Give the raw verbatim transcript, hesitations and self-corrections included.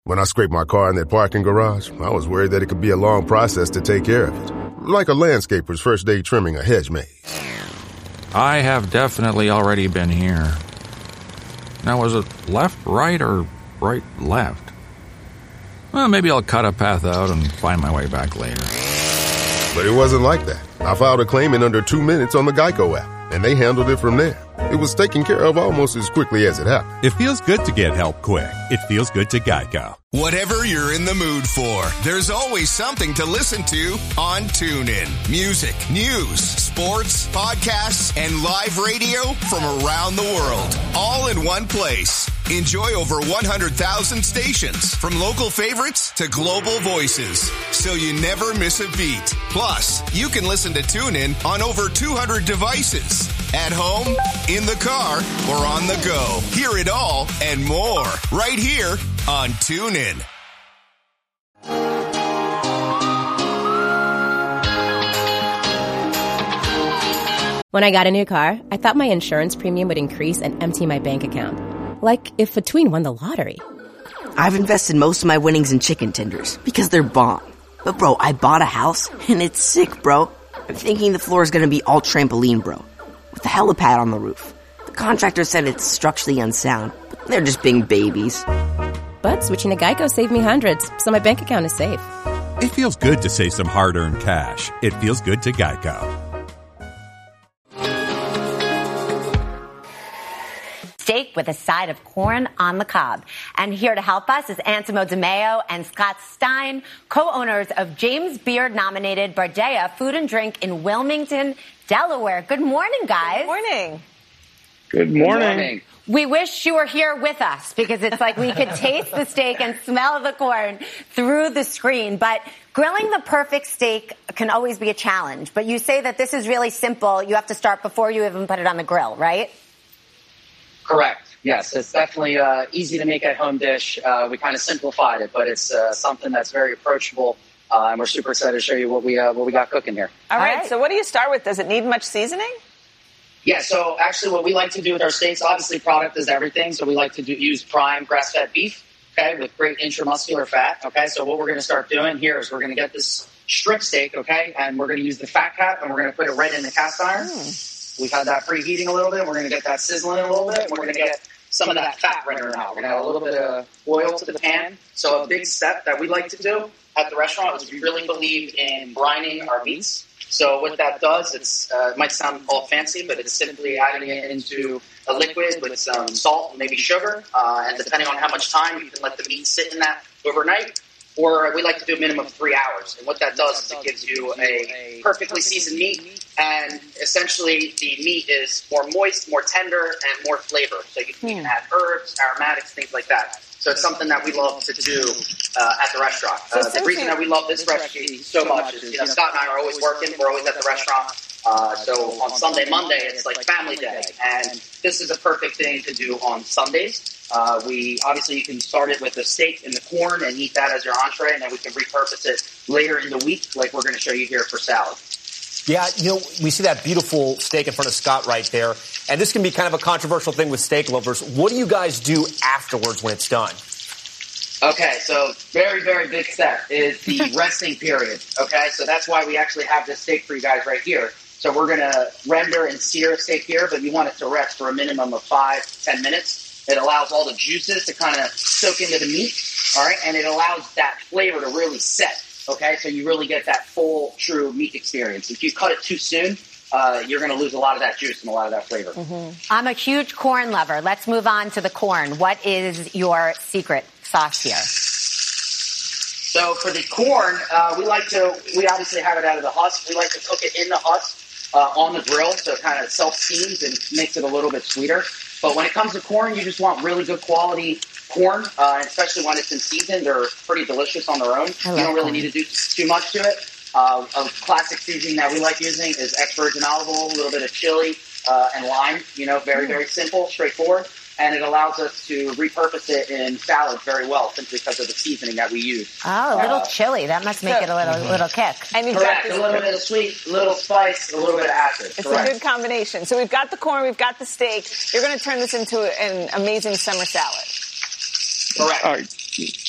When I scraped my car in that parking garage, I was worried that it could be a long process to take care of it. Like a landscaper's first day trimming a hedge maze. I have definitely already been here. Now, was it left, right, or right, left? Well, maybe I'll cut a path out and find my way back later. But it wasn't like that. I filed a claim in under two minutes on the Geico app, and they handled it from there. It was taken care of almost as quickly as it happened. It feels good to get help quick. It feels good to Geico. Whatever you're in the mood for, there's always something to listen to on TuneIn. Music, news, sports, podcasts, and live radio from around the world. All in one place. Enjoy over one hundred thousand stations, from local favorites to global voices, so you never miss a beat. Plus, you can listen to TuneIn on over two hundred devices. At home, in the car, or on the go. Hear it all and more right here on TuneIn. When I got a new car, I thought my insurance premium would increase and empty my bank account. Like if a tween won the lottery. I've invested most of my winnings in chicken tenders because they're bomb. But bro, I bought a house and it's sick, bro. I'm thinking the floor is going to be all trampoline, bro. With a helipad on the roof. The contractor said it's structurally unsound, but they're just being babies. But switching to Geico saved me hundreds, so my bank account is safe. It feels good to save some hard-earned cash. It feels good to Geico. Steak with a side of corn on the cob. And here to help us is Antimo DeMeo and Scott Stein, co-owners of James Beard-nominated Bardea Food and Drink in Wilmington, Delaware. Good morning, guys. Good morning. Good morning. Good morning. We wish you were here with us because it's like we could taste the steak and smell the corn through the screen. But grilling the perfect steak can always be a challenge. But you say that this is really simple. You have to start before you even put it on the grill, right? Correct. Yes, it's definitely uh, easy to make at home dish. Uh, we kind of simplified it, but it's uh, something that's very approachable. Uh, and we're super excited to show you what we uh, what we got cooking here. All right, All right. So what do you start with? Does it need much seasoning? Yeah. So actually, what we like to do with our steaks, obviously, product is everything. So we like to do, use prime grass-fed beef, okay, with great intramuscular fat. Okay. So what we're going to start doing here is we're going to get this strip steak, okay, and we're going to use the fat cap, and we're going to put it right in the cast iron. Mm. We've had that preheating a little bit. We're going to get that sizzling a little bit. And we're going to get some of that fat rendering out. We're going to add a little bit of oil to the pan. So a big step that we like to do at the restaurant is we really believe in brining our meats. So what that does, it's uh, it might sound all fancy, but it's simply adding it into a liquid with some salt and maybe sugar. Uh, and depending on how much time, you can let the meat sit in that overnight. Or we like to do a minimum of three hours. And what that does is it gives you a perfectly seasoned meat. And essentially the meat is more moist, more tender, and more flavor. So you can add herbs, aromatics, things like that. So it's something that we love to do uh, at the restaurant. Uh, the reason that we love this recipe so much is, you know, Scott and I are always working. We're always at the restaurant. Uh, so on Sunday, Monday, it's like family day. And this is a perfect thing to do on Sundays. Uh, we obviously you can start it with the steak and the corn and eat that as your entree, and then we can repurpose it later in the week, like we're going to show you here for salad. Yeah, you know, we see that beautiful steak in front of Scott right there, and this can be kind of a controversial thing with steak lovers. What do you guys do afterwards when it's done? Okay, so very, very big step is the resting period. Okay, so that's why we actually have this steak for you guys right here. So we're going to render and sear a steak here, but you want it to rest for a minimum of five, ten minutes. It allows all the juices to kind of soak into the meat, all right? And it allows that flavor to really set, okay? So you really get that full, true meat experience. If you cut it too soon, uh, you're going to lose a lot of that juice and a lot of that flavor. Mm-hmm. I'm a huge corn lover. Let's move on to the corn. What is your secret sauce here? So for the corn, uh, we like to, we obviously have it out of the husk. We like to cook it in the husk uh, on the grill, so it kind of self-steams and makes it a little bit sweeter. But when it comes to corn, you just want really good quality corn, uh, especially when it's in season. They're pretty delicious on their own. You don't really corn. need to do too much to it. Uh, a classic seasoning that we like using is extra virgin olive oil, a little bit of chili, uh, and lime. You know, very, very simple, straightforward. And it allows us to repurpose it in salads very well, simply because of the seasoning that we use. Oh, a little uh, chili. That must make so, it a little mm-hmm. little kick. And you've correct. got a little bit of sweet, a little spice, a little bit of acid. It's correct. a good combination. So we've got the corn, we've got the steak. You're going to turn this into an amazing summer salad. Correct. All right.